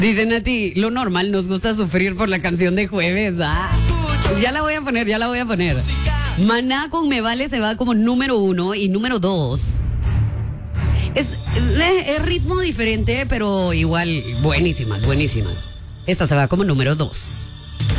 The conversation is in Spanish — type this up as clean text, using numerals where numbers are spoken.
Dice Nati, lo normal, nos gusta sufrir por la canción de jueves. Ya la voy a poner. Maná con Me Vale se va como número 1 y número 2. Es ritmo diferente, pero igual buenísimas. Esta se va como número 2.